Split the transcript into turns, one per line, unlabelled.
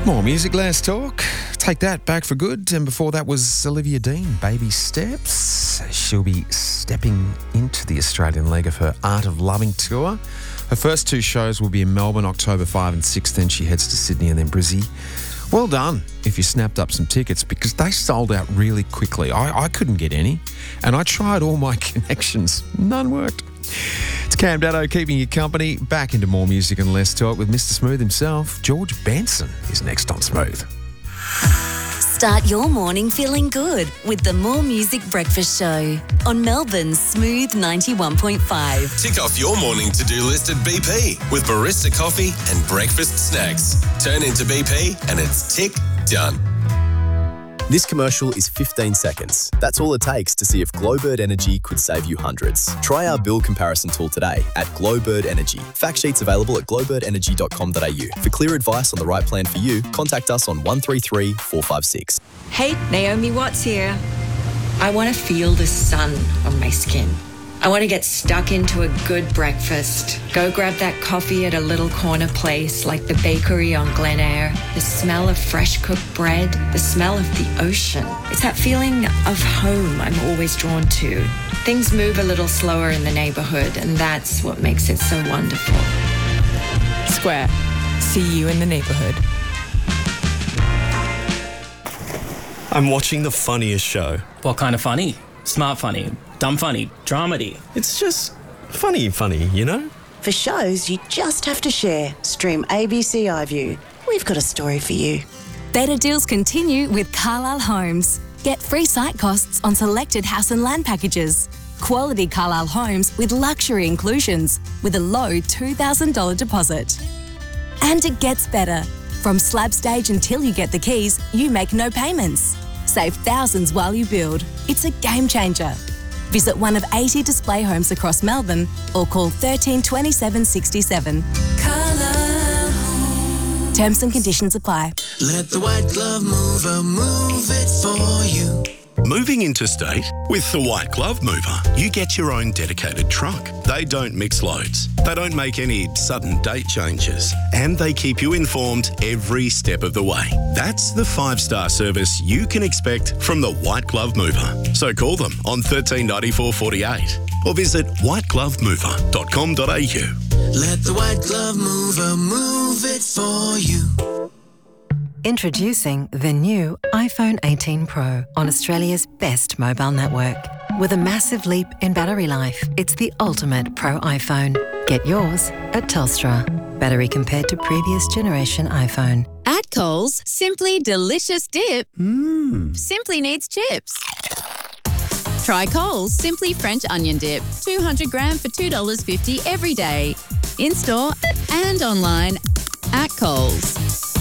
More music, less talk. Take that back for good. And before that was Olivia Dean, Baby Steps. She'll be stepping into the Australian leg of her Art of Loving tour. Her first two shows will be in Melbourne, October 5 and 6. Then she heads to Sydney and then Brizzy. Well done if you snapped up some tickets because they sold out really quickly. I couldn't get any. And I tried all my connections. None worked. It's Cam Daddo keeping you company. Back into more music and less talk with Mr. Smooth himself. George Benson is next on Smooth.
Start your morning feeling good with the More Music Breakfast Show on Melbourne's Smooth 91.5.
Tick off your morning to-do list at BP with barista coffee and breakfast snacks. Turn into BP and it's tick done.
This commercial is 15 seconds. That's all it takes to see if Glowbird Energy could save you hundreds. Try our bill comparison tool today at Glowbird Energy. Fact sheets available at glowbirdenergy.com.au. For clear advice on the right plan for you, contact us on 133 456.
Hey, Naomi Watts here. I want to feel the sun on my skin. I want to get stuck into a good breakfast. Go grab that coffee at a little corner place like the bakery on Glen Eyre. The smell of fresh cooked bread, the smell of the ocean. It's that feeling of home I'm always drawn to. Things move a little slower in the neighbourhood, and that's what makes it so wonderful.
Square. See you in the neighbourhood.
I'm watching the funniest show.
What kind of funny? Smart funny, dumb funny, dramedy.
It's just funny, you know?
For shows you just have to share, stream ABC iView. We've got a story for you.
Better deals continue with Carlisle Homes. Get free site costs on selected house and land packages. Quality Carlisle Homes with luxury inclusions with a low $2,000 deposit. And it gets better. From slab stage until you get the keys, you make no payments. Save thousands while you build. It's a game changer. Visit one of 80 display homes across Melbourne or call 13 27 67. Terms and conditions apply.
Let the White Glove Mover move it for you.
Moving interstate? With the White Glove Mover, you get your own dedicated truck. They don't mix loads. They don't make any sudden date changes. And they keep you informed every step of the way. That's the 5-star service you can expect from the White Glove Mover. So call them on 139448 or visit whiteglovemover.com.au.
Let the White Glove Mover move it for you.
Introducing the new iPhone 18 Pro on Australia's best mobile network. With a massive leap in battery life, it's the ultimate Pro iPhone. Get yours at Telstra. Battery compared to previous generation iPhone.
At Coles, simply delicious dip simply needs chips. Try Coles Simply French Onion Dip, 200 gram for $2.50 every day. In-store and online at Coles.